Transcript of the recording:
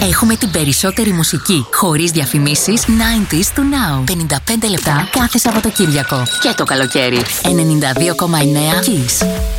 Έχουμε την περισσότερη μουσική, χωρίς διαφημίσεις, 90s to now. 55 λεπτά κάθε Σαββατοκύριακο. Και το καλοκαίρι. 92,9 Kiss.